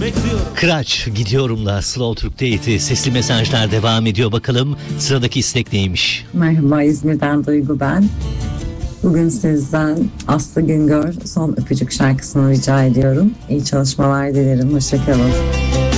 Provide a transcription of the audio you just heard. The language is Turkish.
Kıraç gidiyorumla Slow Türk'teydi. Sesli mesajlar devam ediyor. Bakalım sıradaki istek neymiş? Merhaba, İzmir'den Duygu ben. Bugün sizden Aslı Güngör Son Öpücük şarkısını rica ediyorum. İyi çalışmalar dilerim. Hoşçakalın.